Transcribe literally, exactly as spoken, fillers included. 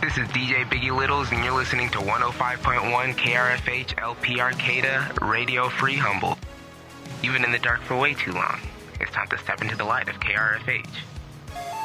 This is D J Biggie Littles, and you're listening to one oh five point one K R F H L P Arcata, Radio Free Humboldt. You've been in the dark for way too long. It's time to step into the light of K R F H.